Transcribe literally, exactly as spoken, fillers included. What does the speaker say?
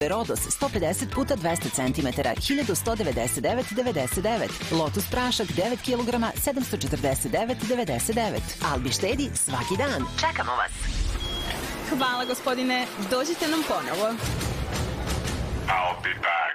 Rodos sto pedeset puta dvesta centimetara, hiljadu sto devedeset devet zarez devedeset devet. Lotus prašak devet kilograma, sedamsto četrdeset devet zarez devedeset devet. Albi štedi svaki dan. Čekamo vas. Hvala, gospodine. Dođite nam ponovo. I'll be back.